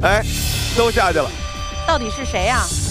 哎，都下去了。 到底是谁呀？